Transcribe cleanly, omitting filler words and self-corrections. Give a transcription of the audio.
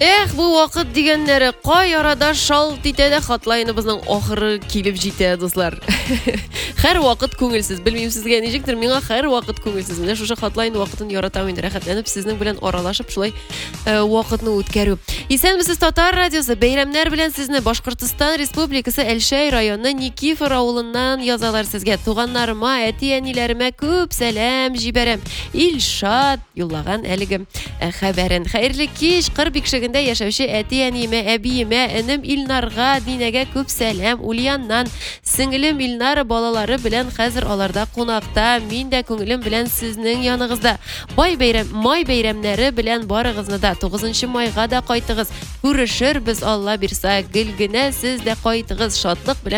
Bu vaqt deganlari qoy arada shalt etadi, xatlayinimizning oxiri kelib jetadi do'stlar. Har vaqt ko'ngilsiz. Bilmayman sizga nechikdir, menga har vaqt ko'ngilsiz. Mana shu xatlayin vaqtini yarataman, rahatlanib sizning bilan oralashib shulay vaqtni o'tkazib. Esanmisiz Tatar radiosi bayramlar bilan sizni Boshqirdiston Respublikasi Elshay rayoni Nikifor avlidan yozalar sizga. Tug'anlarimga, ati-anilarimga ko'p salom jibaram. Ilshad yo'llagan aligim xabarin. Xayrli kech Qirbekshigida yashovchi ati-anime, abiyime, inim Ilnarga, Dinaga ko'p salom. Uliyandan singlim Ilnar bolalari bilan hozir olarda qonaqda. Men de ko'nglim bilan sizning yoningizda. May bayramlari bilan borig'izni da 9-mayga da qaytig'iz. Ko'rishir biz Alloh bersa, gilgina siz de qaytig'iz. Shotliq bilan